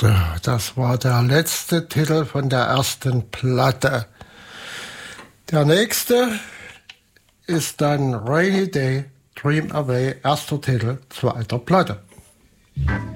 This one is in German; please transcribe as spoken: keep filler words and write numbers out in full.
So, das war der letzte Titel von der ersten Platte. Der nächste ist dann Rainy Day, Dream Away, erster Titel, zweiter Platte.